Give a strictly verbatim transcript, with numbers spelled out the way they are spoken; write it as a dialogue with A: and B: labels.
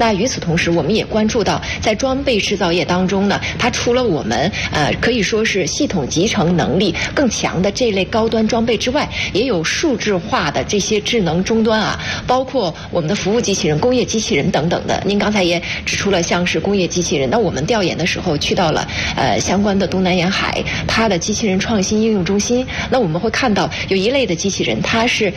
A: 那与此同时，我们也关注到，在装备制造业当中呢，它除了我们呃可以说是系统集成能力更强的这类高端装备之外，也有数字化的这些智能终端啊，包括我们的服务机器人、工业机器人等等的。您刚才也指出了，像是工业机器人，那我们调研的时候去到了呃相关的东南沿海，它的机器人创新应用中心，那我们会看到有一类的机器人，它是